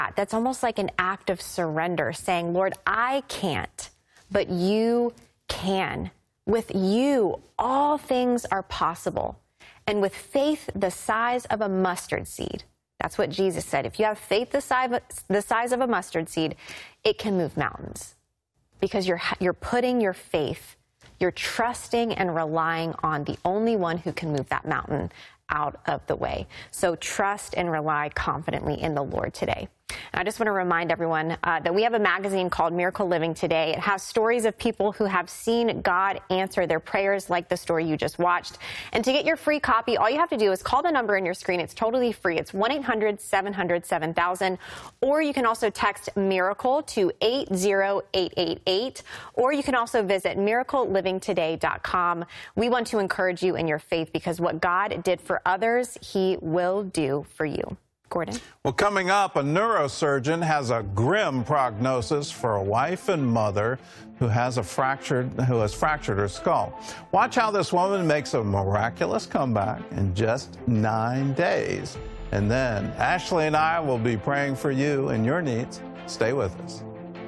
That's almost like an act of surrender, saying, Lord, I can't, but you can. With you, all things are possible. And with faith the size of a mustard seed, that's what Jesus said. If you have faith the size of a mustard seed, it can move mountains. Because you're putting your faith, you're trusting and relying on the only one who can move that mountain out of the way. So trust and rely confidently in the Lord today. And I just want to remind everyone that we have a magazine called Miracle Living Today. It has stories of people who have seen God answer their prayers, like the story you just watched. And to get your free copy, all you have to do is call the number in your screen. It's totally free. It's 1-800-700-7000. Or you can also text MIRACLE to 80888. Or you can also visit miraclelivingtoday.com. We want to encourage you in your faith, because what God did for others, He will do for you. Gordon. Well, coming up, a neurosurgeon has a grim prognosis for a wife and mother who has fractured her skull. Watch how this woman makes a miraculous comeback in just 9 days. And then Ashley and I will be praying for you and your needs. Stay with us.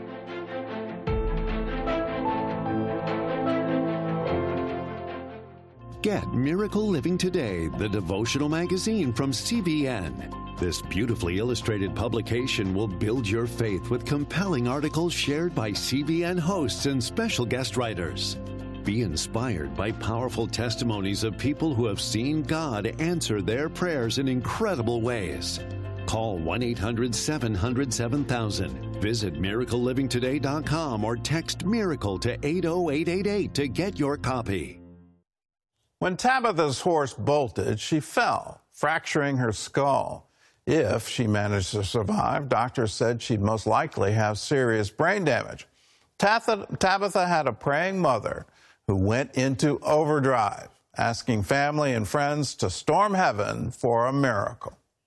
Get Miracle Living Today, the devotional magazine from CBN. This beautifully illustrated publication will build your faith with compelling articles shared by CBN hosts and special guest writers. Be inspired by powerful testimonies of people who have seen God answer their prayers in incredible ways. Call 1-800-700-7000. Visit miraclelivingtoday.com or text MIRACLE to 80888 to get your copy. When Tabitha's horse bolted, she fell, fracturing her skull. If she managed to survive, doctors said she'd most likely have serious brain damage. Tabitha had a praying mother who went into overdrive, asking family and friends to storm heaven for a miracle.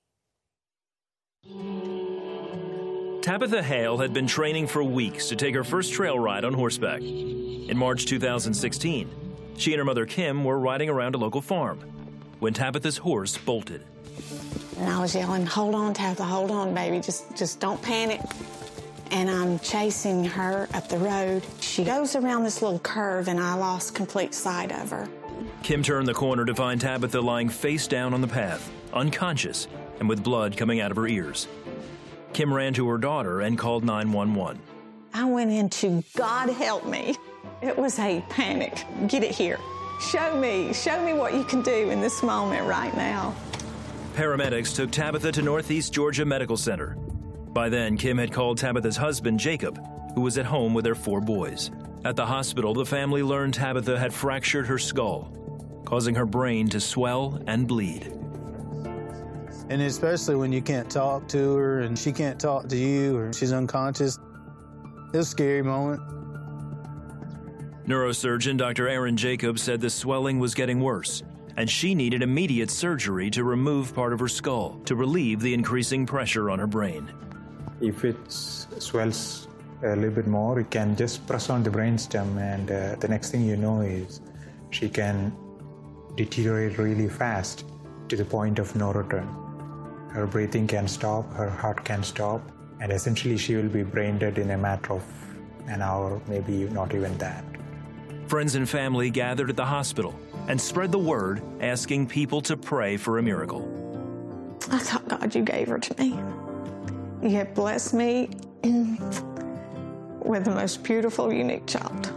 Tabitha Hale had been training for weeks to take her first trail ride on horseback. In March 2016, she and her mother Kim were riding around a local farm when Tabitha's horse bolted. And I was yelling, "Hold on, Tabitha, hold on, baby, just don't panic." And I'm chasing her up the road. She goes around this little curve, and I lost complete sight of her. Kim turned the corner to find Tabitha lying face down on the path, unconscious and with blood coming out of her ears. Kim ran to her daughter and called 911. I went into, "God help me." It was a panic. Get it here. Show me what you can do in this moment right now. Paramedics took Tabitha to Northeast Georgia Medical Center. By then, Kim had called Tabitha's husband, Jacob, who was at home with their 4 boys. At the hospital, the family learned Tabitha had fractured her skull, causing her brain to swell and bleed. And especially when you can't talk to her and she can't talk to you or she's unconscious, it was a scary moment. Neurosurgeon Dr. Aaron Jacobs said the swelling was getting worse, and she needed immediate surgery to remove part of her skull to relieve the increasing pressure on her brain. If it swells a little bit more, you can just press on the brainstem, and the next thing you know is she can deteriorate really fast to the point of no return. Her breathing can stop, her heart can stop, and essentially she will be brain dead in a matter of an hour, maybe not even that. Friends and family gathered at the hospital and spread the word, asking people to pray for a miracle. I thought, God, you gave her to me. You have blessed me with the most beautiful, unique child.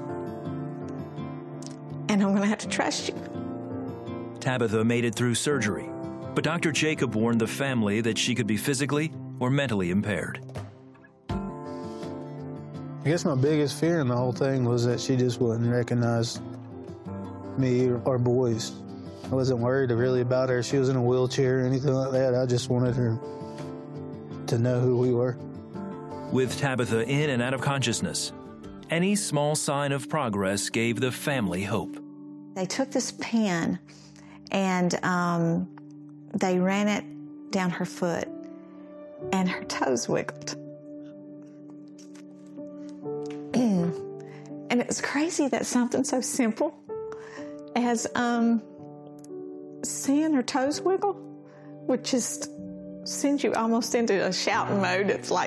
And I'm going to have to trust you. Tabitha made it through surgery, but Dr. Jacob warned the family that she could be physically or mentally impaired. I guess my biggest fear in the whole thing was that she just wouldn't recognize me or our boys. I wasn't worried really about her. She was in a wheelchair or anything like that. I just wanted her to know who we were. With Tabitha in and out of consciousness, any small sign of progress gave the family hope. They took this pen and they ran it down her foot, and her toes wiggled. And it's crazy that something so simple as seeing her toes wiggle would just sends you almost into a shouting mode. It's like,